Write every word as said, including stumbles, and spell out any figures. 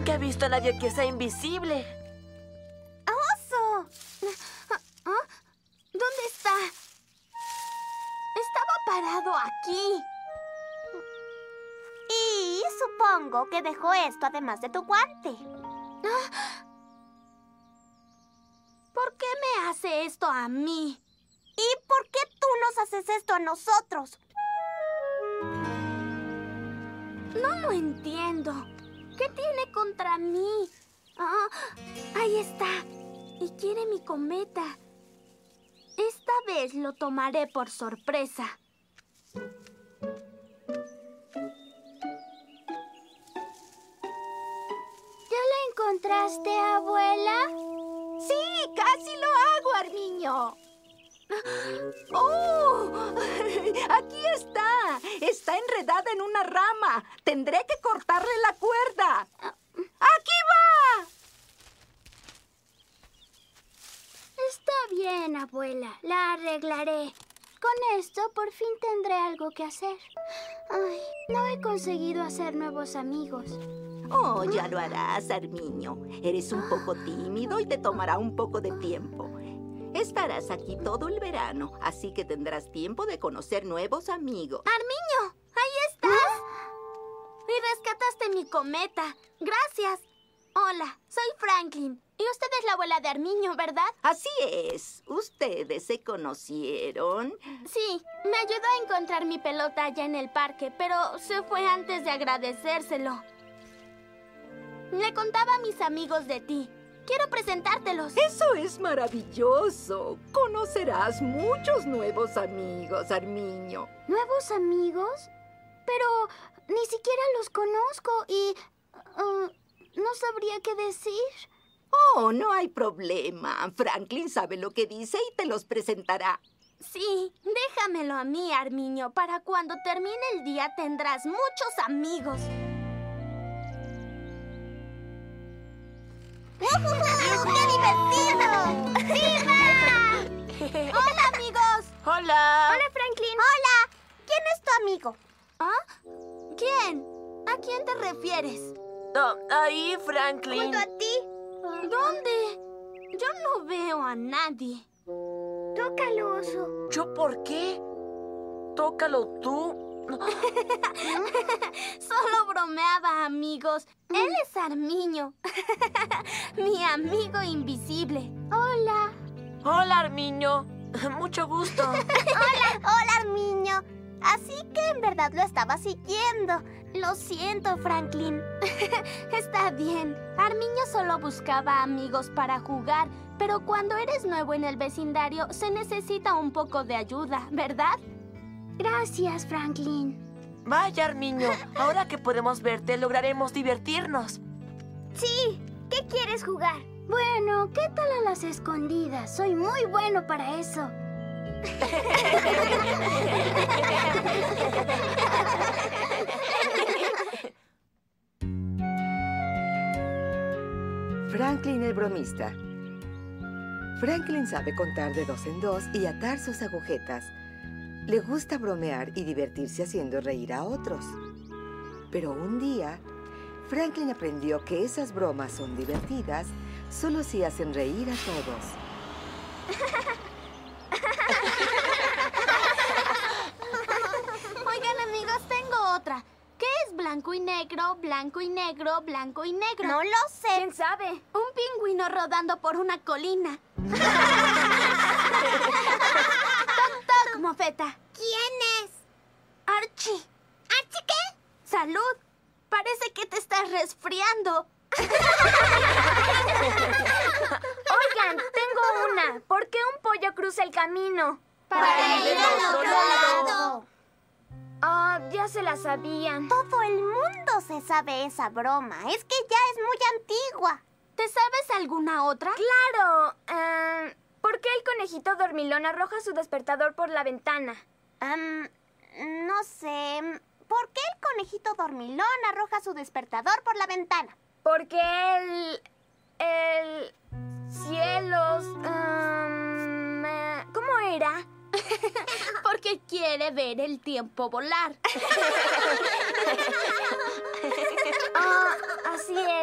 Nunca he visto a nadie que sea invisible. ¡Oso! ¿Ah? ¿Dónde está? Estaba parado aquí. Y supongo que dejó esto además de tu guante. ¿Por qué me hace esto a mí? ¿Y por qué tú nos haces esto a nosotros? No lo entiendo. ¿Qué tiene contra mí? Ah, ahí está. Y quiere mi cometa. Esta vez lo tomaré por sorpresa. ¿Ya la encontraste, abuela? Sí, casi lo hago, Armiño. ¡Oh! ¡Aquí está! Está enredada en una rama. Tendré que cortarle la cuerda. ¡Aquí va! Está bien, abuela. La arreglaré. Con esto por fin tendré algo que hacer. Ay, no he conseguido hacer nuevos amigos. Oh, ya lo harás, Armiño. Eres un poco tímido y te tomará un poco de tiempo. Estarás aquí todo el verano, así que tendrás tiempo de conocer nuevos amigos. ¡Armiño! ¡Ahí estás! Y rescataste mi cometa. ¡Gracias! Hola, soy Franklin. Y usted es la abuela de Armiño, ¿verdad? Así es. ¿Ustedes se conocieron? Sí, me ayudó a encontrar mi pelota allá en el parque, pero se fue antes de agradecérselo. Le contaba a mis amigos de ti. Quiero presentártelos. Eso es maravilloso. Conocerás muchos nuevos amigos, Armiño. ¿Nuevos amigos? Pero ni siquiera los conozco y uh, no sabría qué decir. Oh, no hay problema. Franklin sabe lo que dice y te los presentará. Sí, déjamelo a mí, Armiño. Para cuando termine el día tendrás muchos amigos. ¡Qué divertido! ¡Viva! ¡Hola, amigos! ¡Hola! Hola, Franklin. ¡Hola! ¿Quién es tu amigo? ¿Ah? ¿Quién? ¿A quién te refieres? Oh, ahí, Franklin. ¿Junto a ti? ¿Dónde? Yo no veo a nadie. Tócalo, oso. ¿Yo por qué? Tócalo tú. Solo bromeaba, amigos. Él es Armiño. Mi amigo invisible. Hola. Hola, Armiño. Mucho gusto. Hola, hola, Armiño. Así que en verdad lo estaba siguiendo. Lo siento, Franklin. Está bien. Armiño solo buscaba amigos para jugar, pero cuando eres nuevo en el vecindario se necesita un poco de ayuda, ¿verdad? Gracias, Franklin. Vaya, Armiño. Ahora que podemos verte, lograremos divertirnos. Sí, ¿qué quieres jugar? Bueno, ¿qué tal a las escondidas? Soy muy bueno para eso. Franklin el bromista. Franklin sabe contar de dos en dos y atar sus agujetas. Le gusta bromear y divertirse haciendo reír a otros. Pero un día, Franklin aprendió que esas bromas son divertidas solo si hacen reír a todos. Oigan, amigos, tengo otra. ¿Qué es blanco y negro, blanco y negro, blanco y negro? No lo sé. ¿Quién sabe? Un pingüino rodando por una colina. Toc, toc, mofeta. ¿Quién es? Archie. ¿Archie qué? ¡Salud! Parece que te estás resfriando. Oigan, tengo una. ¿Por qué un pollo cruza el camino? Para ir al otro lado. Ah, ya se la sabían. Todo el mundo se sabe esa broma. Es que ya es muy antigua. ¿Te sabes alguna otra? Claro. Uh, ¿Por qué el conejito dormilón arroja su despertador por la ventana? Um, no sé. ¿Por qué el conejito dormilón arroja su despertador por la ventana? Porque el... el... cielos... Um, uh, ¿Cómo era? Porque quiere ver el tiempo volar. Ah, así es.